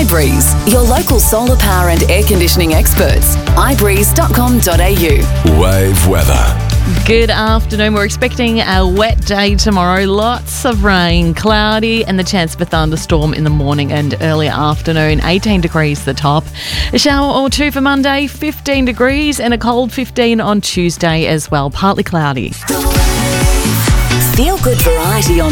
iBreeze, your local solar power and air conditioning experts. ibreeze.com.au. Wave weather. Good afternoon. We're expecting a wet day tomorrow. Lots of rain, cloudy, and the chance of a thunderstorm in the morning and early afternoon. 18 degrees the top. A shower or two for Monday, 15 degrees, and a cold 15 on Tuesday as well. Partly cloudy. Feel good variety on